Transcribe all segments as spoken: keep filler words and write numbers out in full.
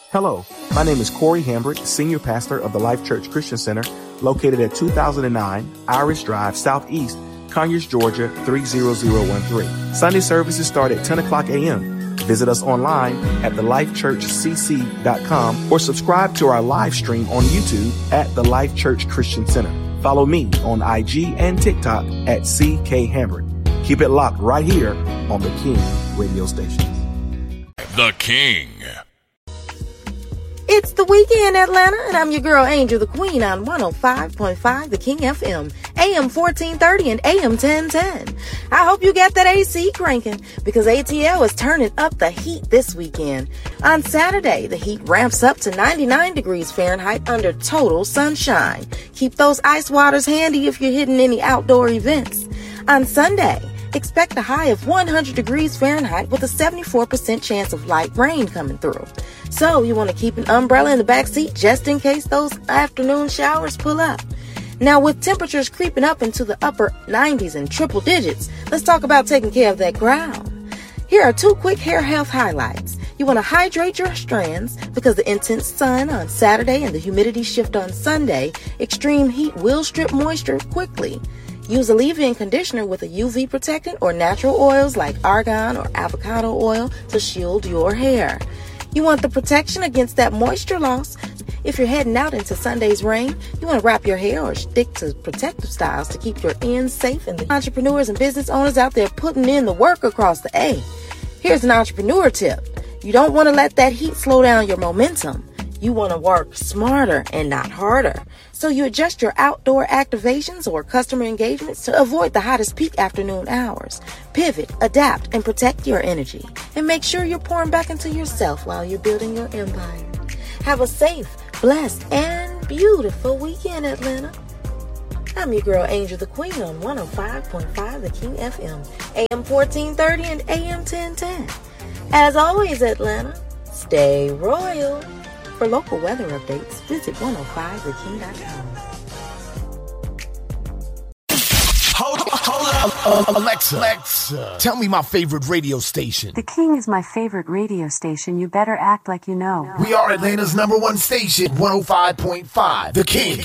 Hello, my name is Corey Hambrick, Senior Pastor of the Life Church Christian Center, located at two thousand nine Irish Drive, Southeast, Conyers, Georgia, three zero zero one three. Sunday services start at ten o'clock a.m. Visit us online at the life church c c dot com or subscribe to our live stream on YouTube at the Life Church Christian Center. Follow me on I G and TikTok at C K Hambrick. Keep it locked right here on the King radio station. The King. It's the weekend, Atlanta, and I'm your girl, Angel the Queen, on one oh five point five The King F M, A M fourteen thirty and A M ten ten. I hope you got that A C cranking, because A T L is turning up the heat this weekend. On Saturday, the heat ramps up to ninety-nine degrees Fahrenheit under total sunshine. Keep those ice waters handy if you're hitting any outdoor events. On Sunday, expect a high of one hundred degrees Fahrenheit with a seventy-four percent chance of light rain coming through. So you want to keep an umbrella in the back seat just in case those afternoon showers pull up. Now, with temperatures creeping up into the upper nineties and triple digits, let's talk about taking care of that crown. Here are two quick hair health highlights. You want to hydrate your strands because the intense sun on Saturday and the humidity shift on Sunday, extreme heat will strip moisture quickly. Use a leave-in conditioner with a U V protectant or natural oils like argan or avocado oil to shield your hair. You want the protection against that moisture loss. If you're heading out into Sunday's rain, you want to wrap your hair or stick to protective styles to keep your ends safe. And the entrepreneurs and business owners out there putting in the work across the A. Here's an entrepreneur tip. You don't want to let that heat slow down your momentum. You want to work smarter and not harder. So you adjust your outdoor activations or customer engagements to avoid the hottest peak afternoon hours. Pivot, adapt, and protect your energy. And make sure you're pouring back into yourself while you're building your empire. Have a safe, blessed, and beautiful weekend, Atlanta. I'm your girl, Angel the Queen, on one oh five point five The King F M, A M fourteen thirty and A M ten ten. As always, Atlanta, stay royal. For local weather updates, visit one oh five the king dot com. Hold, hold up. Uh, Alexa, Alexa, tell me my favorite radio station. The King is my favorite radio station. You better act like you know. We are Atlanta's number one station, one oh five point five, The King.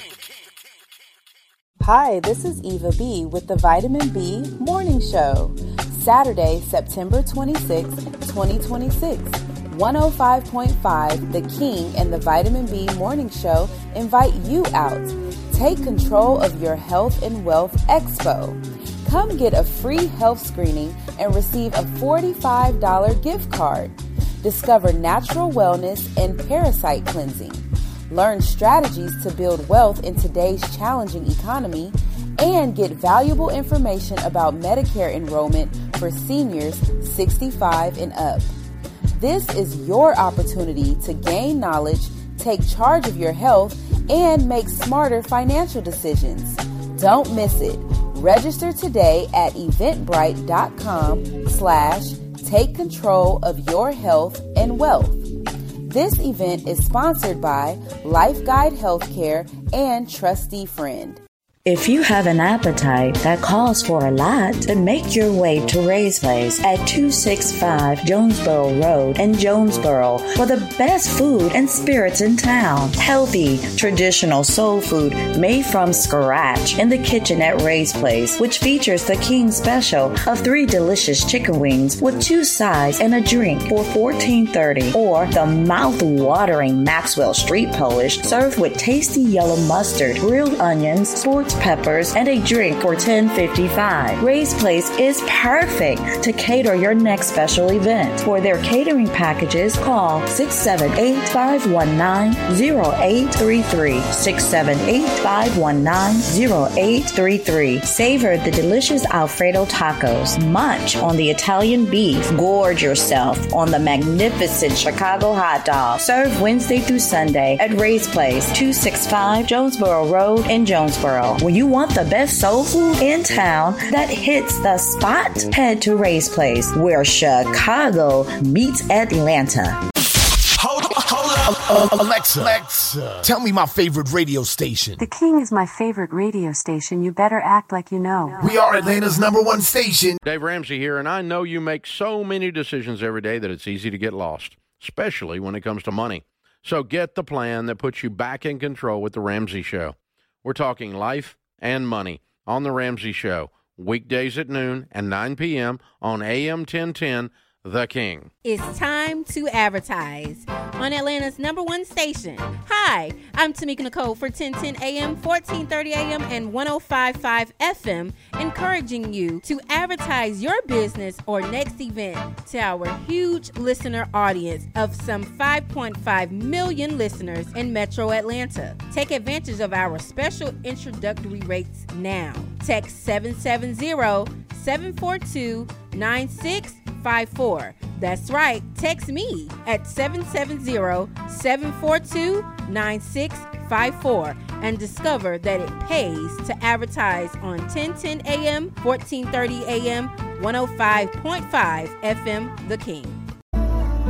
Hi, this is Eva B. with the Vitamin B Morning Show. Saturday, September twenty-sixth, twenty twenty-six. one oh five point five The King and the Vitamin B Morning Show invite you out. Take control of your Health and Wealth Expo. Come get a free health screening and receive a forty-five dollars gift card. Discover natural wellness and parasite cleansing. Learn strategies to build wealth in today's challenging economy and get valuable information about Medicare enrollment for seniors sixty-five and up. This is your opportunity to gain knowledge, take charge of your health, and make smarter financial decisions. Don't miss it. Register today at eventbrite.com slash take control of your health and wealth. This event is sponsored by Life Guide Healthcare and Trustee Friend. If you have an appetite that calls for a lot, then make your way to Ray's Place at two sixty-five Jonesboro Road in Jonesboro for the best food and spirits in town. Healthy, traditional soul food made from scratch in the kitchen at Ray's Place, which features the King Special of three delicious chicken wings with two sides and a drink for fourteen thirty, or the mouth-watering Maxwell Street Polish served with tasty yellow mustard, grilled onions, sports peppers, and a drink for ten fifty-five. Ray's Place is perfect to cater your next special event. For their catering packages, call six seven eight, five one nine, zero eight three three, six seven eight, five one nine, zero eight three three. Savor the delicious Alfredo tacos. Munch on the Italian beef. Gorge yourself on the magnificent Chicago hot dog. Served Wednesday through Sunday at Ray's Place, two sixty-five Jonesboro Road in Jonesboro. When you want the best soul food in town that hits the spot, head to Ray's Place, where Chicago meets Atlanta. Hold, hold up. Uh, Alexa, Alexa, tell me my favorite radio station. The King is my favorite radio station. You better act like you know. We are Atlanta's number one station. Dave Ramsey here, and I know you make so many decisions every day that it's easy to get lost. especially when it comes to money. So get the plan that puts you back in control with The Ramsey Show. We're talking life and money on The Ramsey Show, weekdays at noon and nine p.m. on A M ten ten, The King. It's time to advertise on Atlanta's number one station. Hi, I'm Tamika Nicole for ten ten A M, fourteen thirty A M, and one oh five point five F M, encouraging you to advertise your business or next event to our huge listener audience of some five point five million listeners in Metro Atlanta. Take advantage of our special introductory rates now. Text seven seven zero, seven four two, nine six five four. That's right, text me at seven seven zero, seven four two, nine six five four and discover that it pays to advertise on ten ten A M, fourteen thirty A M, one oh five point five F M, The King.